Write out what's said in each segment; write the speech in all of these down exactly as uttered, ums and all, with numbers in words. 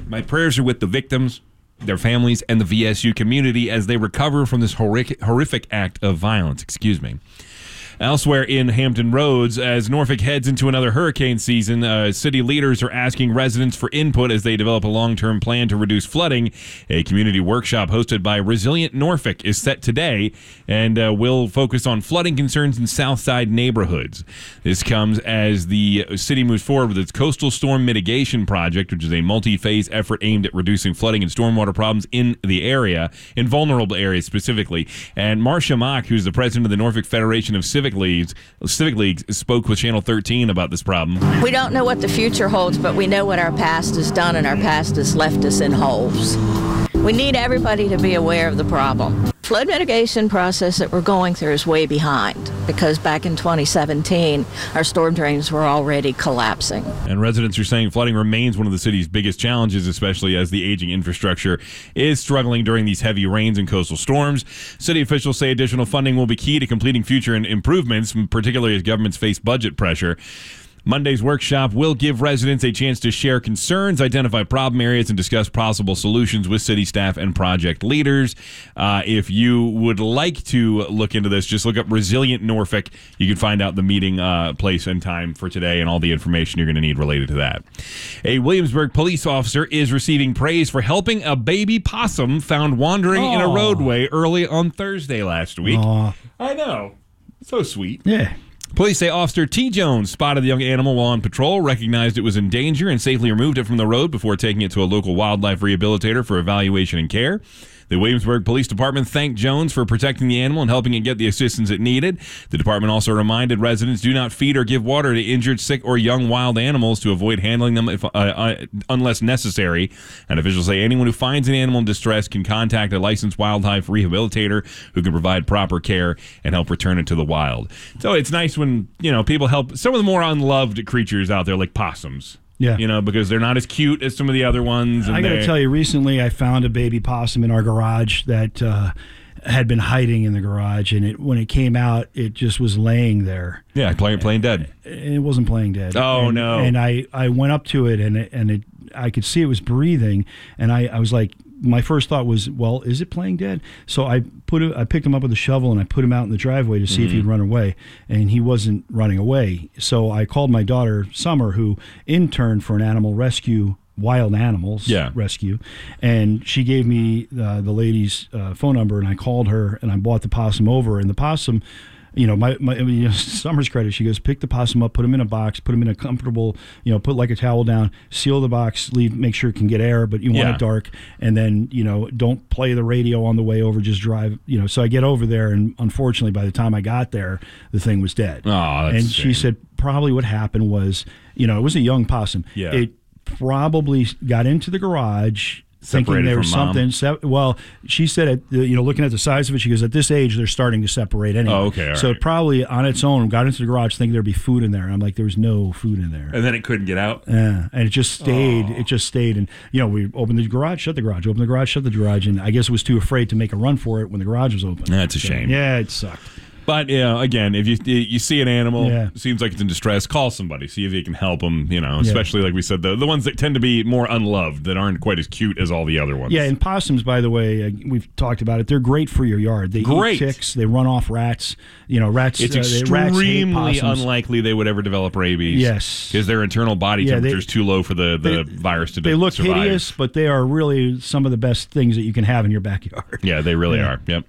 My prayers are with the victims, their families, and the V S U community as they recover from this horrific, horrific act of violence. Excuse me. Elsewhere in Hampton Roads, as Norfolk heads into another hurricane season, uh, city leaders are asking residents for input as they develop a long-term plan to reduce flooding. A community workshop hosted by Resilient Norfolk is set today and uh, will focus on flooding concerns in Southside neighborhoods. This comes as the city moves forward with its Coastal Storm Mitigation Project, which is a multi-phase effort aimed at reducing flooding and stormwater problems in the area, in vulnerable areas specifically. And Marcia Mock, who's the president of the Norfolk Federation of Civic Leagues, Civic Leagues, spoke with Channel thirteen about this problem. We don't know what the future holds, but we know what our past has done, and our past has left us in holes. We need everybody to be aware of the problem. Flood mitigation process that we're going through is way behind because back in twenty seventeen, our storm drains were already collapsing. And residents are saying flooding remains one of the city's biggest challenges, especially as the aging infrastructure is struggling during these heavy rains and coastal storms. City officials say additional funding will be key to completing future improvements, particularly as governments face budget pressure. Monday's workshop will give residents a chance to share concerns, identify problem areas, and discuss possible solutions with city staff and project leaders. Uh, if you would like to look into this, just look up Resilient Norfolk. You can find out the meeting uh, place and time for today and all the information you're going to need related to that. A Williamsburg police officer is receiving praise for helping a baby possum found wandering Aww. in a roadway early on Thursday last week. Aww. I know. So sweet. Yeah. Police say Officer T. Jones spotted the young animal while on patrol, recognized it was in danger, and safely removed it from the road before taking it to a local wildlife rehabilitator for evaluation and care. The Williamsburg Police Department thanked Jones for protecting the animal and helping it get the assistance it needed. The department also reminded residents do not feed or give water to injured, sick, or young wild animals to avoid handling them if, uh, uh, unless necessary. And officials say anyone who finds an animal in distress can contact a licensed wildlife rehabilitator who can provide proper care and help return it to the wild. So it's nice when, you know, people help some of the more unloved creatures out there, like possums. Yeah. You know, because they're not as cute as some of the other ones. And I got to tell you, recently I found a baby possum in our garage that uh, had been hiding in the garage, and it when it came out, it just was laying there. Yeah, playing playing dead. It wasn't playing dead. Oh, and, no. And I, I went up to it, and it, and it I could see it was breathing, and I, I was like, my first thought was, well, is it playing dead? So I put it, I picked him up with a shovel and I put him out in the driveway to see mm-hmm. if he'd run away, and he wasn't running away. So I called my daughter Summer, who interned for an animal rescue, wild animals yeah. rescue, and she gave me uh, the lady's uh, phone number, and I called her and I brought the possum over, and the possum. You know, my, my you know, Summer's credit, she goes, pick the possum up, put him in a box, put him in a comfortable, you know, put like a towel down, seal the box, leave, make sure it can get air, but you want yeah. it dark, and then, you know, don't play the radio on the way over, just drive, you know. So I get over there, and unfortunately, by the time I got there, the thing was dead. Oh, that's and a she shame. said probably what happened was, you know, it was a young possum. Yeah. It probably got into the garage, thinking Separated there was from mom. something. Se- well, she said, at the, you know, looking at the size of it, she goes, at this age, they're starting to separate anyway. Oh, okay, all so right. it probably on its own got into the garage thinking there'd be food in there. And I'm like, there was no food in there. And then it couldn't get out? Yeah, and it just stayed. Oh. It just stayed. And, you know, we opened the garage, shut the garage, opened the garage, shut the garage. And I guess it was too afraid to make a run for it when the garage was open. That's a So, shame. Yeah, it sucked. But, you know, again, if you you see an animal, Yeah. seems like it's in distress, call somebody. See if you can help them, you know, Yeah. especially, like we said, the, the ones that tend to be more unloved, that aren't quite as cute as all the other ones. Yeah, and possums, by the way, uh, we've talked about it. They're great for your yard. They Great. eat ticks. They run off rats. You know, rats. It's uh, they, rats hate extremely possums. unlikely they would ever develop rabies. Yes. Because their internal body Yeah, they- temperature is too low for the, the they- virus to They look survive. hideous, but they are really some of the best things that you can have in your backyard. Yeah, they really Yeah. are. Yep.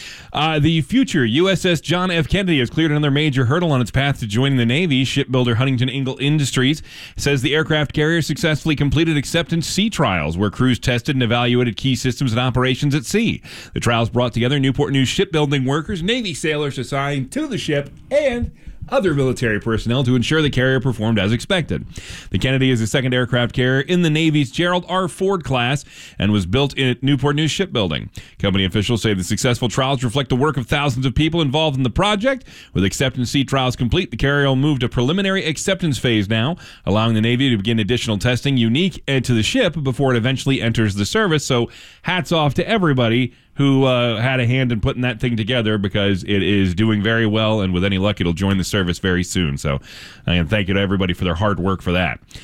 Uh, the future U S S John F. Kennedy has cleared another major hurdle on its path to joining the Navy. Shipbuilder Huntington Ingalls Industries says the aircraft carrier successfully completed acceptance sea trials, where crews tested and evaluated key systems and operations at sea. The trials brought together Newport News shipbuilding workers, Navy sailors assigned to the ship, and other military personnel to ensure the carrier performed as expected. The Kennedy is the second aircraft carrier in the Navy's Gerald R. Ford class and was built in Newport News Shipbuilding. Company officials say the successful trials reflect the work of thousands of people involved in the project. With acceptance sea trials complete, the carrier will move to preliminary acceptance phase now, allowing the Navy to begin additional testing unique to the ship before it eventually enters the service. So hats off to everybody who uh, had a hand in putting that thing together, because it is doing very well, and with any luck, it'll join the service very soon. So, and thank you to everybody for their hard work for that.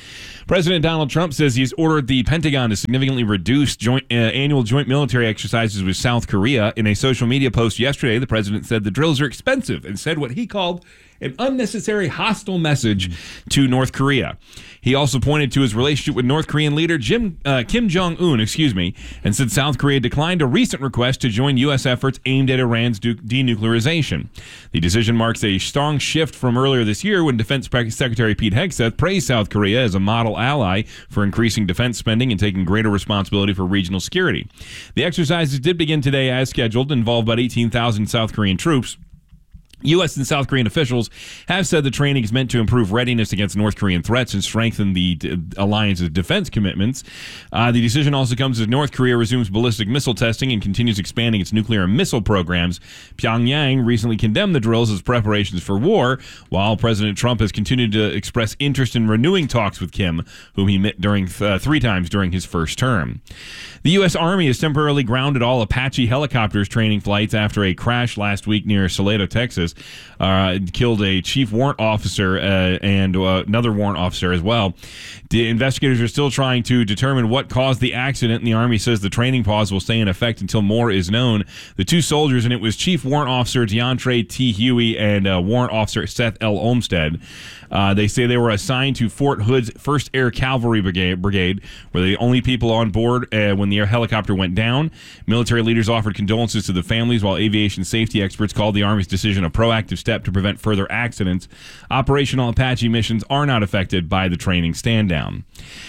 President Donald Trump says he's ordered the Pentagon to significantly reduce joint, uh, annual joint military exercises with South Korea. In a social media post yesterday, the president said the drills are expensive and said what he called an unnecessary hostile message to North Korea. He also pointed to his relationship with North Korean leader Jim, uh, Kim Jong-un, excuse me, and said South Korea declined a recent request to join U S efforts aimed at Iran's de- denuclearization. The decision marks a strong shift from earlier this year when Defense Secretary Pete Hegseth praised South Korea as a model ally for increasing defense spending and taking greater responsibility for regional security. The exercises did begin today as scheduled, involve about eighteen thousand South Korean troops. U S and South Korean officials have said the training is meant to improve readiness against North Korean threats and strengthen the d- alliance's defense commitments. Uh, the decision also comes as North Korea resumes ballistic missile testing and continues expanding its nuclear and missile programs. Pyongyang recently condemned the drills as preparations for war, while President Trump has continued to express interest in renewing talks with Kim, whom he met during uh, three times during his first term. The U S. Army has temporarily grounded all Apache helicopters training flights after a crash last week near Salado, Texas. Uh, killed a chief warrant officer uh, and uh, another warrant officer as well. The investigators are still trying to determine what caused the accident, and the Army says the training pause will stay in effect until more is known. The two soldiers, and it was Chief Warrant Officer DeAndre T. Huey and uh, Warrant Officer Seth L. Olmstead. Uh, they say they were assigned to Fort Hood's first Air Cavalry Brigade, brigade were the only people on board uh, when the air helicopter went down. Military leaders offered condolences to the families, while aviation safety experts called the Army's decision a proactive step to prevent further accidents. Operational Apache missions are not affected by the training stand-down.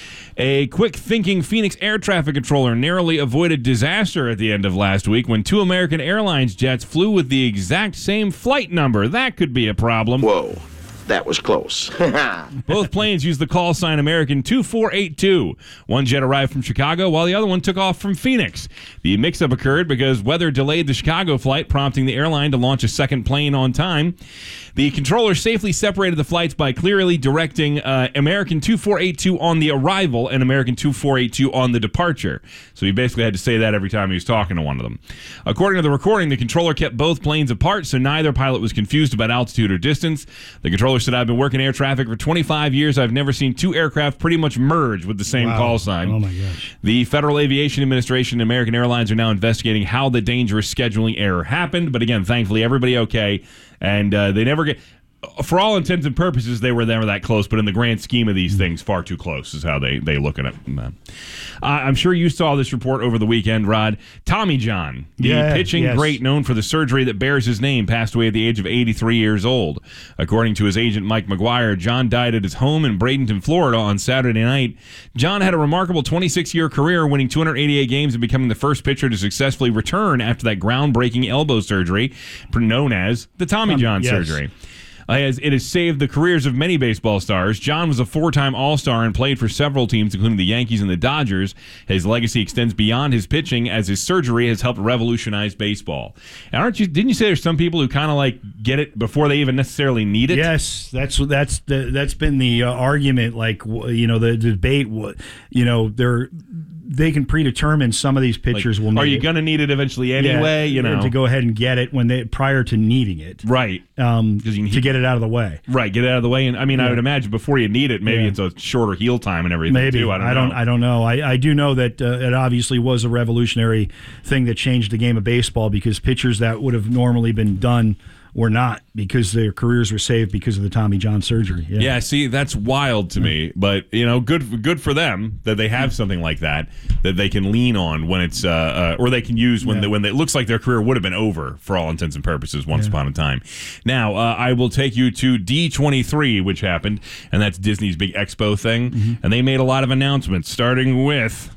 A quick-thinking Phoenix air traffic controller narrowly avoided disaster at the end of last week when two American Airlines jets flew with the exact same flight number. That could be a problem. Whoa. That was close. Both planes used the call sign American two four eight two. One jet arrived from Chicago, while the other one took off from Phoenix. The mix-up occurred because weather delayed the Chicago flight, prompting the airline to launch a second plane on time. The controller safely separated the flights by clearly directing uh, American two four eight two on the arrival and American two four eight two on the departure. So he basically had to say that every time he was talking to one of them. According to the recording, the controller kept both planes apart, so neither pilot was confused about altitude or distance. The controller said, "I've been working air traffic for twenty-five years. I've never seen two aircraft pretty much merge with the same Wow. call sign." Oh, my gosh. The Federal Aviation Administration and American Airlines are now investigating how the dangerous scheduling error happened. But again, thankfully, everybody okay. And uh, they never get... For all intents and purposes, they were never that close, but in the grand scheme of these things, far too close is how they, they look at it. Uh, I'm sure you saw this report over the weekend, Rod. Tommy John, the Yeah, pitching yes. great known for the surgery that bears his name, passed away at the age of eighty-three years old. According to his agent, Mike McGuire, John died at his home in Bradenton, Florida on Saturday night. John had a remarkable twenty-six-year career, winning two hundred eighty-eight games and becoming the first pitcher to successfully return after that groundbreaking elbow surgery, known as the Tommy Um, John yes. surgery. Uh, as it has saved the careers of many baseball stars. John was a four-time All-Star and played for several teams, including the Yankees and the Dodgers. His legacy extends beyond his pitching, as his surgery has helped revolutionize baseball. And aren't you? Didn't you say there's some people who kind of like get it before they even necessarily need it? Yes, that's that's the, that's been the uh, argument. Like w- you know, the, the debate. w- You know, they're they can predetermine some of these pitchers Like, will. Need are you it. going to need it eventually anyway? Yeah, you know, to go ahead and get it when they prior to needing it, right? Um, 'Cause you can- to get it out of the way. Right, get it out of the way. And I mean, I Yeah. would imagine before you need it, maybe Yeah. it's a shorter heal time and everything. Maybe too. I don't I know. don't. I don't know. I, I do know that uh, it obviously was a revolutionary thing that changed the game of baseball, because pitchers that would have normally been done were not, because their careers were saved because of the Tommy John surgery. Yeah. Yeah, see, that's wild to me. But you know, good good for them that they have something like that that they can lean on when it's, uh, uh, or they can use when Yeah. they, when it looks like their career would have been over for all intents and purposes once Yeah. upon a time. Now, uh, I will take you to D twenty-three, which happened, and that's Disney's big expo thing, Mm-hmm. and they made a lot of announcements, starting with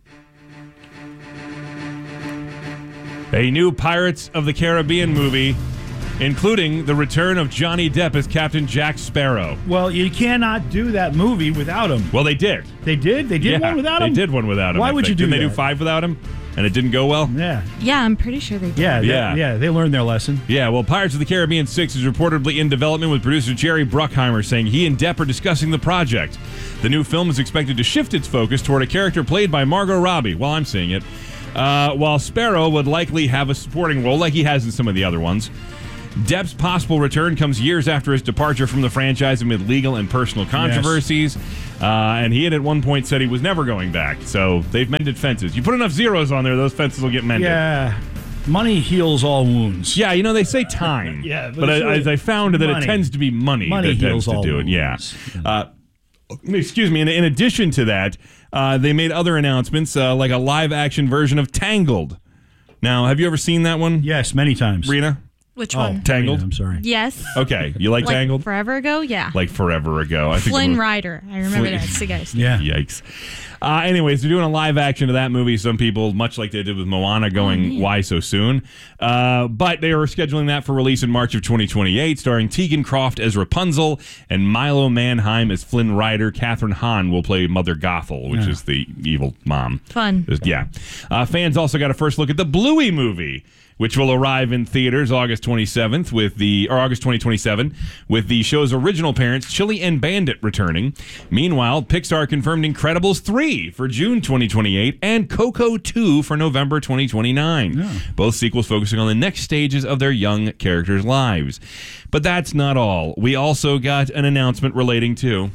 a new Pirates of the Caribbean movie, including the return of Johnny Depp as Captain Jack Sparrow. Well, you cannot do that movie without him. Well, they did. They did. They did Yeah, one without they him. did one without him. Why I would think. you do Didn't they do that? five without him, and it didn't go well? Yeah. Yeah, I'm pretty sure they did. Yeah. Yeah. Yeah. Yeah. They learned their lesson. Yeah, well, Pirates of the Caribbean six is reportedly in development, with producer Jerry Bruckheimer saying he and Depp are discussing the project. The new film is expected to shift its focus toward a character played by Margot Robbie. Well, I'm seeing it. Uh, while Sparrow would likely have a supporting role like he has in some of the other ones. Depp's possible return comes years after his departure from the franchise amid legal and personal controversies. Yes. Uh, and he had at one point said he was never going back. So they've mended fences. You put enough zeros on there, those fences will get mended. Yeah. Money heals all wounds. Yeah, you know, they say time. yeah, but, but I, really as I found that money. it tends to be money, money that tends heals to all do it. wounds. Yeah. Uh, excuse me. In, in addition to that, uh, they made other announcements, uh, like a live-action version of Tangled. Now, have you ever seen that one? Yes, many times. Rena? Which oh, one? Tangled? Rena, I'm sorry. Yes. Okay. You like, like Tangled? Forever ago? Yeah. Like forever ago. I think Flynn it was- Rider. I remember Flynn- that. It's the guy's Yeah. Yikes. Uh, anyways, they're doing a live action of that movie. Some people, much like they did with Moana, going, Oh, why so soon? Uh, but they are scheduling that for release in March of twenty twenty-eight, starring Tegan Croft as Rapunzel and Milo Manheim as Flynn Rider. Katherine Hahn will play Mother Gothel, which Yeah. is the evil mom. Fun. Yeah. Uh, fans also got a first look at the Bluey movie, which will arrive in theaters August twenty-seventh with the or August twenty twenty-seven with the show's original parents Chili and Bandit returning. Meanwhile, Pixar confirmed Incredibles three for June twenty twenty-eight and Coco two for November twenty twenty-nine. Yeah. Both sequels focusing on the next stages of their young characters' lives. But that's not all. We also got an announcement relating to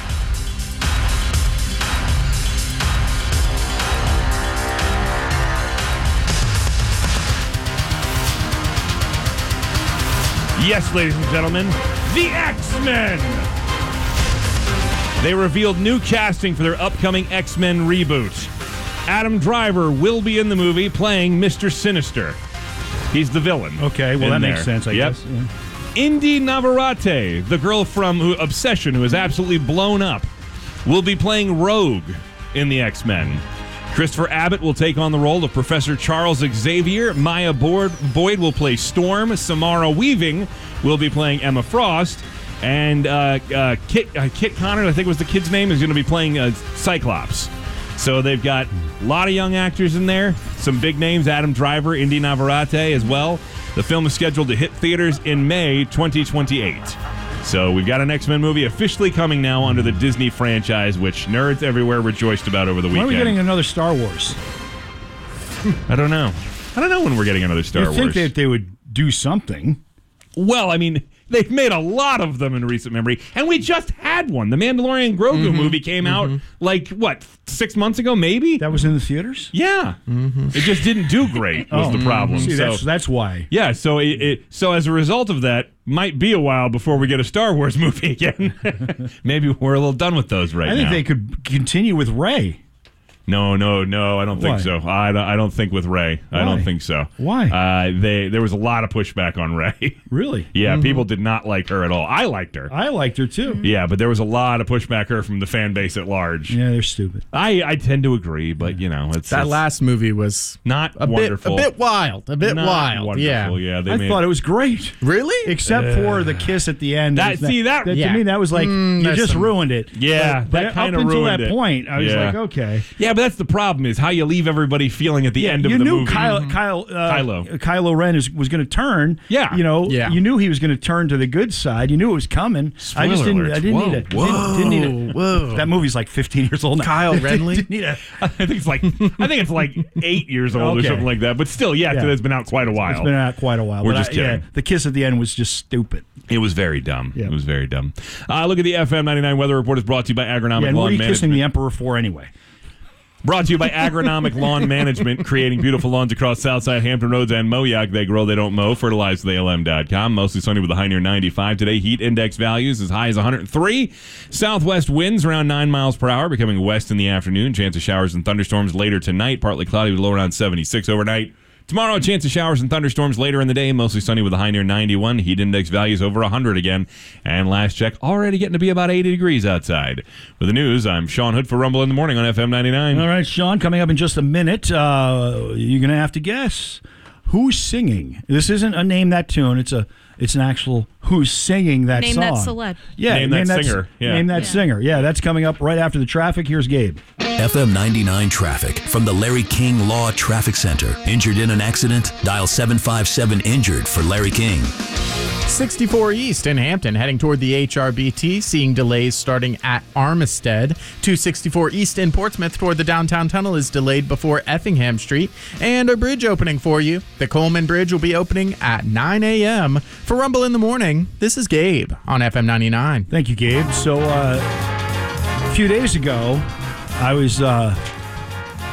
Yes, ladies and gentlemen, the X-Men! They revealed new casting for their upcoming X-Men reboot. Adam Driver will be in the movie playing Mister Sinister. He's the villain. Okay, well, in that there. makes sense, I Yep. guess. Yeah. Indy Navarrete, the girl from who, Obsession, who is absolutely blown up, will be playing Rogue in the X-Men. Christopher Abbott will take on the role of Professor Charles Xavier. Maya Boyd, Boyd will play Storm. Samara Weaving will be playing Emma Frost. And uh, uh, Kit, uh, Kit Connor, I think was the kid's name, is going to be playing uh, Cyclops. So they've got a lot of young actors in there. Some big names, Adam Driver, Indy Navarrete as well. The film is scheduled to hit theaters in May twenty twenty-eight. So we've got an X-Men movie officially coming now under the Disney franchise, which nerds everywhere rejoiced about over the When weekend. are we getting another Star Wars? I don't know. I don't know when we're getting another Star You'd think Wars. that they would do something. Well, I mean, they've made a lot of them in recent memory, and we just had one. The Mandalorian Grogu Mm-hmm. movie came out like what six months ago, maybe. That was in the theaters? yeah, it just didn't do great. Was Oh. the problem? See, so, that's, that's why. yeah, so it, it so as a result of that, might be a while before we get a Star Wars movie again. Maybe we're a little done with those right I think now. they could continue with Ray. No, no, no. I don't think Why? so. I don't, I don't think with Ray. I Why? don't think so. Why? Uh, they there was a lot of pushback on Ray. Really? yeah, people did not like her at all. I liked her. I liked her, too. Yeah, but there was a lot of pushback her from the fan base at large. Yeah, they're stupid. I, I tend to agree, but you know, it's That it's last movie was not a bit, wonderful. a bit wild, a bit Not wild. Wonderful. Yeah. Yeah, they I made thought it was great. Really? Except for the kiss at the end. That- see, that- to yeah. me, that was like, Mm, you there's just some- ruined it. Yeah, But, that but kinda up until ruined that it. point, I was Yeah. like, okay. Yeah, but that's the problem is how you leave everybody feeling at the end of you the knew movie. Kyle, Kyle, uh, Kylo. Kylo Ren is, was going to turn. Yeah. you know, Yeah. you knew he was going to turn to the good side. You knew it was coming. I just Spoiler didn't. alert. I didn't Whoa. need it. Whoa. Didn't, didn't need it. Whoa. That movie's like fifteen years old now. Kyle Renly? didn't need a, I think it's like I think it's like eight years old Okay. or something like that. But still, yeah, Yeah. it's been out quite a while. It's been out quite a while. We're but just I- yeah, kidding. the kiss at the end was just stupid. It was very dumb. Yeah. It was very dumb. Uh, look at the F M ninety-nine Weather Report is brought to you by Agronomic Yeah, and what Lawn are you kissing Management. the emperor for anyway? Brought to you by Agronomic Lawn Management, creating beautiful lawns across Southside, Hampton Roads, and Moayac. They grow, they don't mow. Fertilize with A L M dot com. Mostly sunny with a high near ninety-five today. Heat index values as high as one hundred three. Southwest winds around nine miles per hour, becoming west in the afternoon. Chance of showers and thunderstorms later tonight. Partly cloudy with low around seventy-six overnight. Tomorrow, a chance of showers and thunderstorms later in the day. Mostly sunny with a high near ninety-one. Heat index values over one hundred again. And last check, already getting to be about eighty degrees outside. For the news, I'm Sean Hood for Rumble in the Morning on F M ninety-nine. All right, Sean, coming up in just a minute, uh, you're going to have to guess who's singing. This isn't a Name That Tune. It's a It's an actual who's singing that Name song. that celeb. Yeah, Name that singer. Yeah. Name that Yeah. singer. Yeah, that's coming up right after the traffic. Here's Gabe. F M ninety-nine traffic from the Larry King Law Traffic Center. Injured in an accident? Dial seven five seven injured for Larry King. sixty-four East in Hampton, heading toward the H R B T, seeing delays starting at Armistead. two sixty-four East in Portsmouth toward the downtown tunnel is delayed before Effingham Street. And a bridge opening for you. The Coleman Bridge will be opening at nine a.m. For Rumble in the Morning, this is Gabe on F M ninety-nine. Thank you, Gabe. So, uh, a few days ago, I was uh,